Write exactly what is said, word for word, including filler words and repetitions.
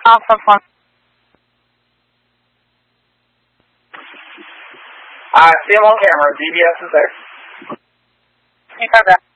Alpha one. I see him on camera. D B S is there. You got that.